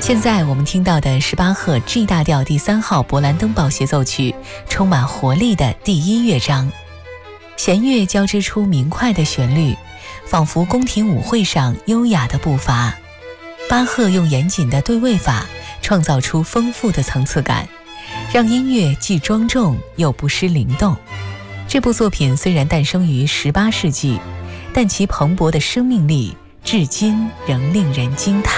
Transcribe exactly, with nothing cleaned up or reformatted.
现在我们听到的是巴赫 G 大调第三号勃兰登堡协奏曲充满活力的第一乐章，弦乐交织出明快的旋律，仿佛宫廷舞会上优雅的步伐。巴赫用严谨的对位法创造出丰富的层次感，让音乐既庄重又不失灵动。这部作品虽然诞生于十八世纪，但其蓬勃的生命力至今仍令人惊叹。